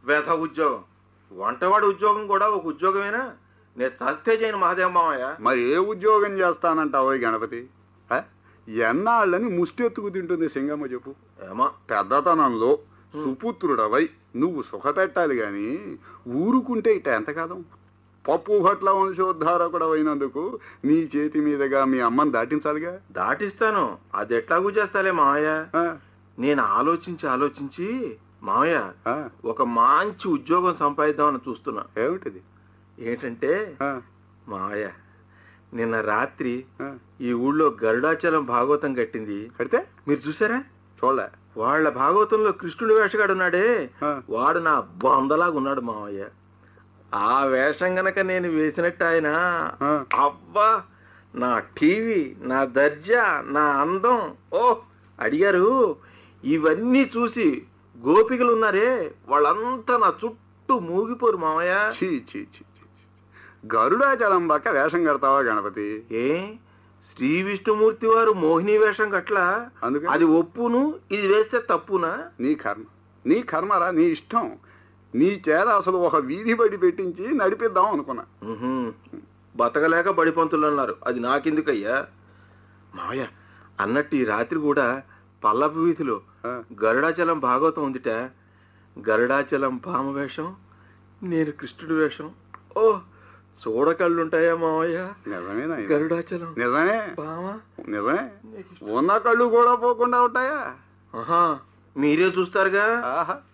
వేధ ఉద్యోగం, వంటవాడి ఉద్యోగం కూడా ఒక ఉద్యోగమేనా? నేను చస్తే చేయను మహాదేవ మామయ్య. మరి ఏ ఉద్యోగం చేస్తానంటావో గణపతి? ఎన్నాళ్ళని ముష్టెత్తుకు తింటుంది సింగమ్మ చెప్పు. ఏమా పెద్దతనంలో సుపుత్రుడవై నువ్వు సుఖపెట్టాలి గాని ఊరుకుంటే ఇట ఎంతకాలం? పప్పు భట్ల వంశోద్ధారకుడవైనందుకు నీ చేతి మీదుగా మీ అమ్మని దాటించాలిగా. దాటిస్తాను, అది ఎట్లాగూ చేస్తాలే మామయ్య. నేను ఆలోచించి మామయ్య ఒక మంచి ఉద్యోగం సంపాదిద్దామని చూస్తున్నా. ఏమిటిది? ఏంటంటే మామయ్య, నిన్న రాత్రి ఈ ఊళ్ళో గరుడాచలం భాగవతం కట్టింది. కడితే మీరు చూసారా? చూడలే. వాళ్ళ భాగవతంలో కృష్ణుడి వేషగాడు ఉన్నాడే, వాడు నా బొందలాగున్నాడు మామయ్య. ఆ వేషం గనక నేను వేసినట్టు ఆయన, అబ్బా నా టీవీ, నా దర్జా, నా అందం ఓ అడిగారు. ఇవన్నీ చూసి గోపికలు ఉన్నారే వాళ్ళంతా నా చుట్టూ మూగిపోరు మామయ్య. చీ చీ చీ చీ, గరుడాచలం బాక వేషం కడతావా గణపతి? ఏ శ్రీ విష్ణుమూర్తి వారు మోహిని వేషం కట్లా? అందుకే అది ఒప్పును, ఇది వేస్తే తప్పునా? నీ కర్మరా, నీ ఇష్టం. నీ చేత అసలు ఒక వీధి బడి పెట్టించి నడిపిద్దాం అనుకున్నా. బతకలేక బడిపంతులు అన్నారు, అది నాకెందుకయ్యా మావయ్య. అన్నట్టు ఈ రాత్రి కూడా పల్లపు వీధిలో గరుడాచలం భాగవతం ఉందిట. గరుడాచలం భామ వేషం, నేను కృష్ణుడి వేషం. ఓ చూడకళ్ళుంటాయా మావయ్య? నిజమేనా? గరుడాచలం నిజమే భామ, నిజమే. ఉన్న కళ్ళు కూడా పోకుండా ఉంటాయా? మీరే చూస్తారుగా. ఆహా,